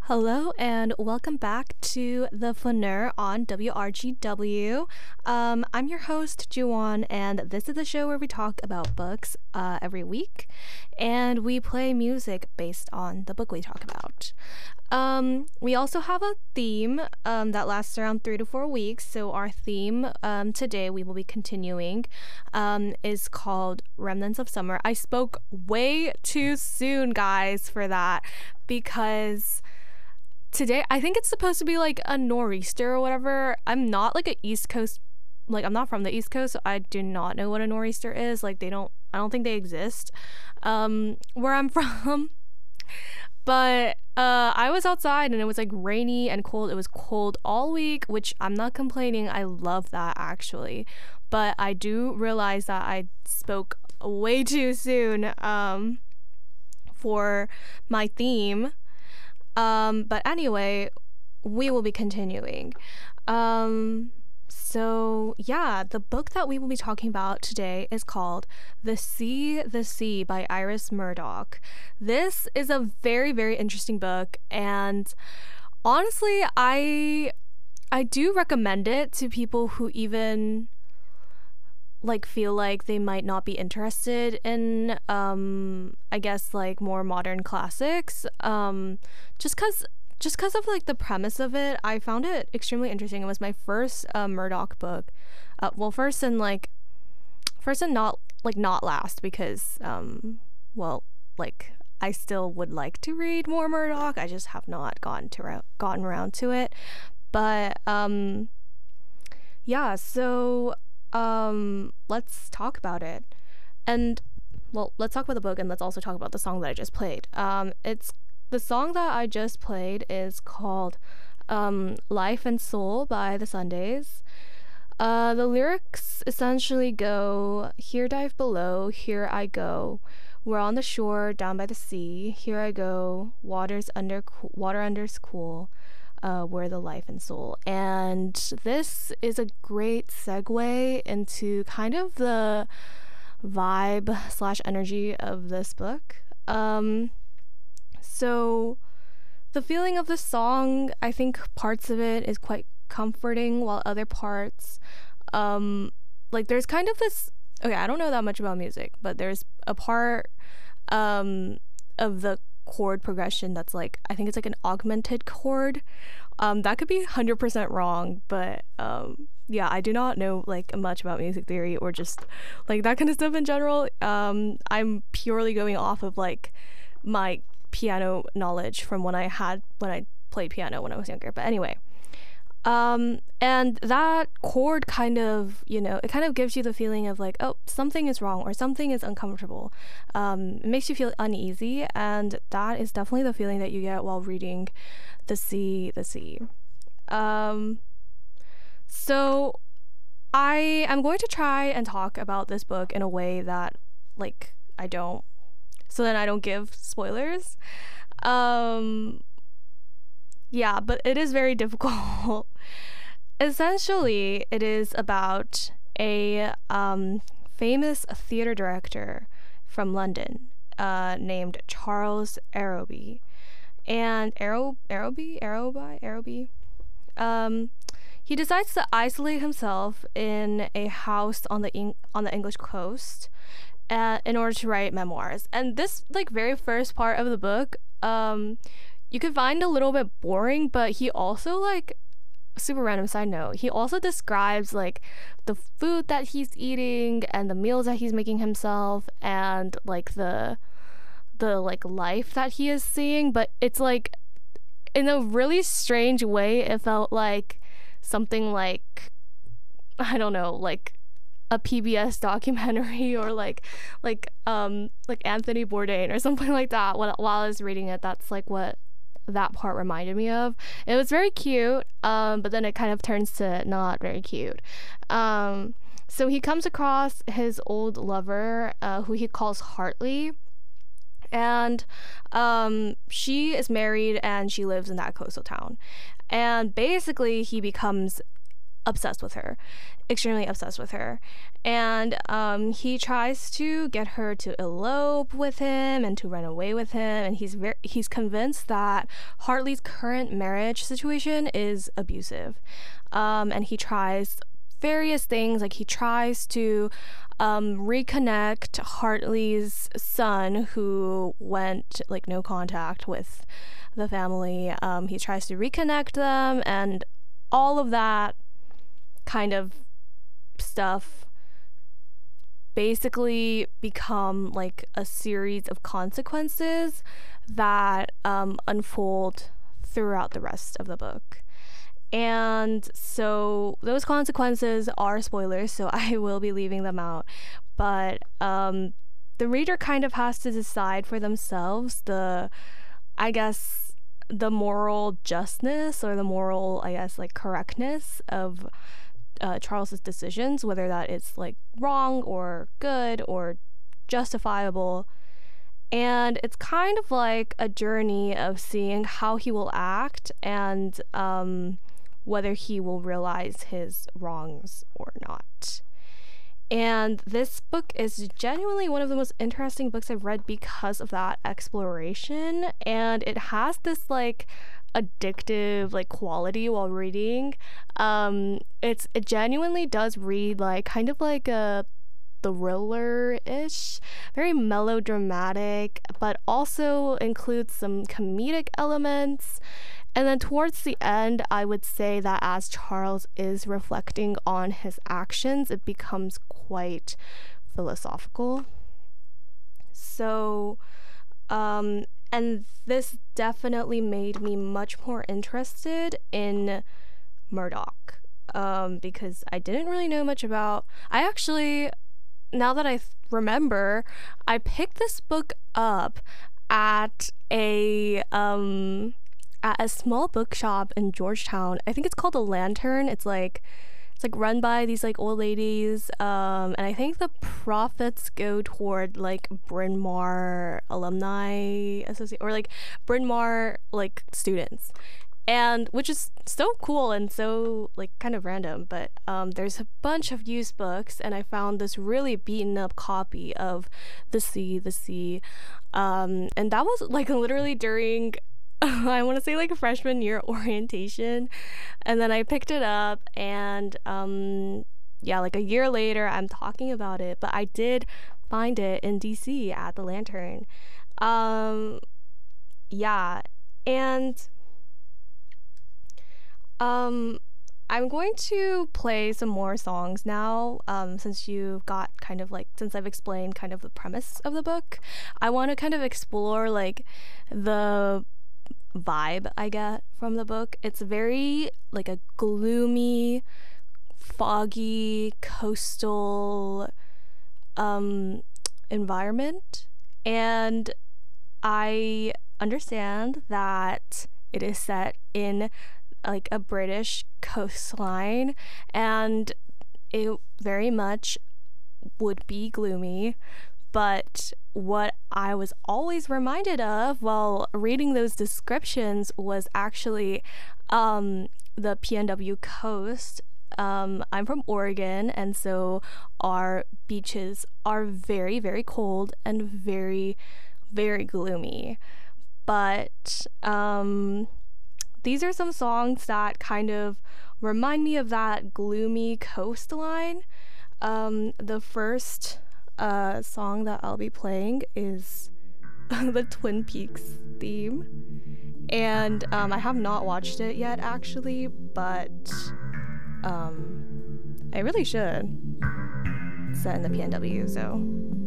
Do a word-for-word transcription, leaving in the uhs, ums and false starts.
Hello and welcome back to The Flaneur on W R G W. Um, I'm your host, Juwon, and this is the show where we talk about books uh, every week, and we play music based on the book we talk about. Um, we also have a theme um, that lasts around three to four weeks, so our theme um, today we will be continuing um, is called Remnants of Summer. I spoke way too soon, guys, for that, because today I think it's supposed to be like a nor'easter or whatever. I'm not like a East Coast, like I'm not from the East Coast, so I do not know what a nor'easter is. Like they don't, I don't think they exist um where I'm from. But uh I was outside and it was like rainy and cold. It was cold all week, which I'm not complaining. I love that actually. But I do realize that I spoke way too soon um for my theme. Um, but anyway, we will be continuing. Um, so yeah, the book that we will be talking about today is called The Sea, the Sea by Iris Murdoch. This is a very, very interesting book, and honestly, I I do recommend it to people who even like feel like they might not be interested in um I guess like more modern classics, um just cuz just cuz of like the premise of it. I found it extremely interesting. It was my first uh, Murdoch book, uh, well first and like first and not like not last, because um well like I still would like to read more Murdoch. I just have not gotten to ra- gotten around to it. But um yeah, so um let's talk about it. And well, let's talk about the book, and let's also talk about the song that I just played. Um it's the song that I just played is called um Life and Soul by the Sundays. Uh the lyrics essentially go: here dive below, here I go, we're on the shore down by the sea, here I go, water's under co- water under's cool, uh, were the life and soul. And this is a great segue into kind of the vibe slash energy of this book. Um, so the feeling of the song, I think parts of it is quite comforting, while other parts, um, like there's kind of this, okay, I don't know that much about music, but there's a part um, of the chord progression that's like, I think it's like an augmented chord. Um that could be one hundred percent wrong, but um yeah, I do not know like much about music theory or just like that kind of stuff in general. um I'm purely going off of like my piano knowledge from when I had when I played piano when I was younger. But anyway, um and that chord kind of, you know, it kind of gives you the feeling of like, oh, something is wrong or something is uncomfortable. Um it makes you feel uneasy, and that is definitely the feeling that you get while reading The Sea, the Sea. um so I am going to try and talk about this book in a way that like I don't so then I don't give spoilers. um Yeah, but it is very difficult. Essentially, it is about a um, famous theater director from London uh, named Charles Arroby. And Arrow, Arroby, Arroby, Arroby. Um, he decides to isolate himself in a house on the Eng- on the English coast uh, in order to write memoirs. And this like very first part of the book, um, you could find a little bit boring, but he also like, super random side note, he also describes like the food that he's eating and the meals that he's making himself, and like the the like life that he is seeing. But it's like in a really strange way. It felt like something like, I don't know, like a P B S documentary, or like like um like Anthony Bourdain or something like that. While, while I was reading it, that's like what that part reminded me of. It was very cute, um, but then it kind of turns to not very cute. Um, so he comes across his old lover, uh, who he calls Hartley, and um, she is married and she lives in that coastal town. And basically, he becomes obsessed with her, extremely obsessed with her. And um, he tries to get her to elope with him and to run away with him. And he's very, he's convinced that Hartley's current marriage situation is abusive. Um, and he tries various things, like he tries to um, reconnect Hartley's son, who went like no contact with the family. Um, he tries to reconnect them, and all of that kind of stuff basically become like a series of consequences that um, unfold throughout the rest of the book. And so those consequences are spoilers, so I will be leaving them out. But um, the reader kind of has to decide for themselves the, I guess, the moral justness or the moral, I guess, like correctness of uh, Charles's decisions, whether that is like wrong or good or justifiable. And it's kind of like a journey of seeing how he will act and um, whether he will realize his wrongs or not. And this book is genuinely one of the most interesting books I've read because of that exploration. And it has this like addictive like quality while reading. Um, it's it genuinely does read like kind of like a thriller-ish, very melodramatic, but also includes some comedic elements. And then towards the end, I would say that as Charles is reflecting on his actions, it becomes quite philosophical. So, um, and this definitely made me much more interested in Murdoch, um, because I didn't really know much about, I actually, now that I th- remember, I picked this book up at a, um, at a small bookshop in Georgetown. I think it's called The Lantern. It's like it's like run by these like old ladies, um, and I think the profits go toward like Bryn Mawr alumni associate or like Bryn Mawr like students, and which is so cool and so like kind of random. But um, there's a bunch of used books, and I found this really beaten up copy of The Sea, The Sea, um, and that was like literally during I want to say like a freshman year orientation, and then I picked it up, and um yeah, like a year later I'm talking about it, but I did find it in D C at the Lantern. Um yeah, and um I'm going to play some more songs now, um, since you've got kind of like, since I've explained kind of the premise of the book. I want to kind of explore like the vibe I get from the book. It's very like a gloomy, foggy, coastal um environment, and I understand that it is set in like a British coastline, and it very much would be gloomy. But what I was always reminded of while reading those descriptions was actually um, the P N W coast. Um, I'm from Oregon, and so our beaches are very, very cold and very, very gloomy. But um, these are some songs that kind of remind me of that gloomy coastline. Um, the first uh song that I'll be playing is the Twin Peaks theme, and um I have not watched it yet actually, but um I really should. It's set in the P N W, so